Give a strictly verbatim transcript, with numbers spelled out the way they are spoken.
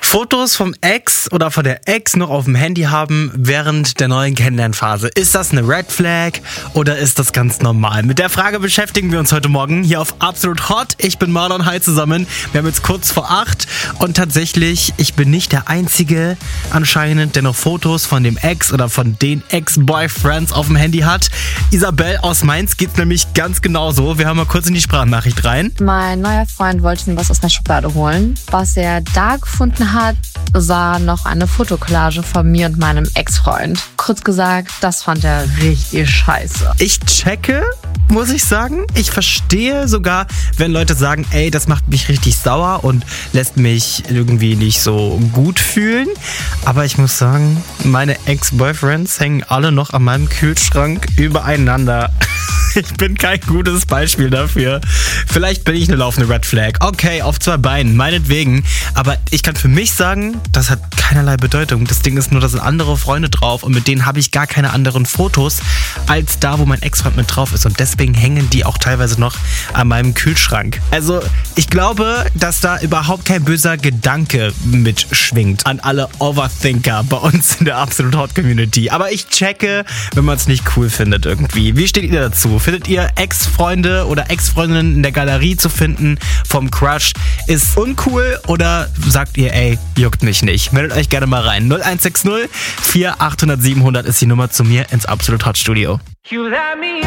Fotos vom Ex oder von der Ex noch auf dem Handy haben während der neuen Kennenlernphase. Ist das eine Red Flag oder ist das ganz normal? Mit der Frage beschäftigen wir uns heute Morgen hier auf Absolut Hot. Ich bin Marlon, hi zusammen. Wir haben jetzt kurz vor acht und tatsächlich, ich bin nicht der Einzige anscheinend, der noch Fotos von dem Ex oder von den Ex-Boyfriends auf dem Handy hat. Isabel aus Mainz geht's nämlich ganz genauso. Wir hören mal kurz in die Sprachnachricht rein. Mein neuer Freund wollte mir was aus der Schublade holen. Was er da gefunden hat, war noch eine Fotokollage von mir und meinem Ex-Freund. Kurz gesagt, das fand er richtig scheiße. Ich checke, muss ich sagen. Ich verstehe sogar, wenn Leute sagen, ey, das macht mich richtig sauer und lässt mich irgendwie nicht so gut fühlen. Aber ich muss sagen, meine Ex-Boyfriends hängen alle noch an meinem Kühlschrank übereinander. Ich bin kein gutes Beispiel dafür. Vielleicht bin ich eine laufende Red Flag. Okay, auf zwei Beinen, meinetwegen. Aber ich kann für mich sagen, das hat keinerlei Bedeutung. Das Ding ist nur, da sind andere Freunde drauf und mit denen habe ich gar keine anderen Fotos als da, wo mein Ex-Freund mit drauf ist. Und deswegen hängen die auch teilweise noch an meinem Kühlschrank. Also ich glaube, dass da überhaupt kein böser Gedanke mitschwingt an alle Overthinker bei uns in der Absolut Hot Community. Aber ich checke, wenn man es nicht cool findet irgendwie. Wie steht ihr dazu? Findet ihr Ex-Freunde oder Ex-Freundinnen in der Galerie zu finden vom Crush ist uncool oder sagt ihr, ey, juckt mich nicht? Meldet euch gerne mal rein. null eins sechs null vier achthundert siebenhundert ist die Nummer zu mir ins Absolut Hot Studio. You let me